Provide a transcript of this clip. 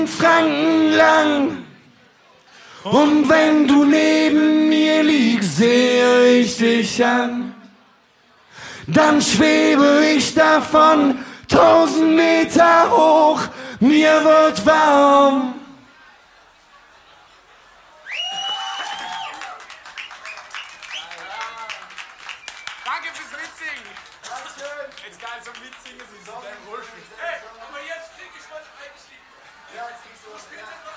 Franken lang. Und wenn du neben mir liegst, sehe ich dich an. Dann schwebe ich davon 1000 Meter hoch, mir wird warm. Danke fürs Mitsingen. Dankeschön. Jetzt geil zum Mitsingen, sie sind ein Rollstuhl. Hey, aber jetzt krieg ich was eigentlich. Ja, jetzt kriegst du was.